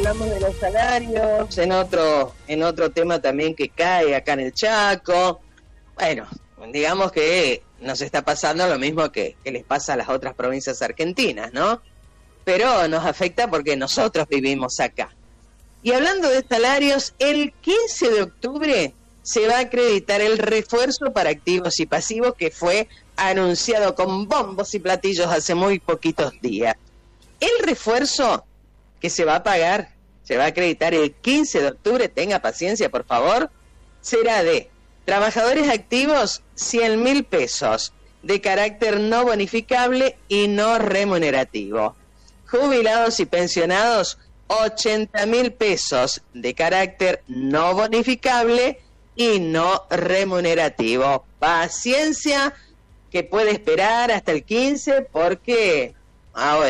hablamos de los salarios, en otro tema también que cae acá en el Chaco. Bueno, digamos que nos está pasando lo mismo que les pasa a las otras provincias argentinas, ¿no? Pero nos afecta porque nosotros vivimos acá. Y hablando de salarios, el 15 de octubre se va a acreditar el refuerzo para activos y pasivos que fue anunciado con bombos y platillos hace muy poquitos días. El refuerzo que se va a pagar, se va a acreditar el 15 de octubre, tenga paciencia por favor, será de trabajadores activos 100.000 pesos, de carácter no bonificable y no remunerativo. Jubilados y pensionados 80.000 pesos, de carácter no bonificable y no remunerativo. Paciencia, que puede esperar hasta el 15 porque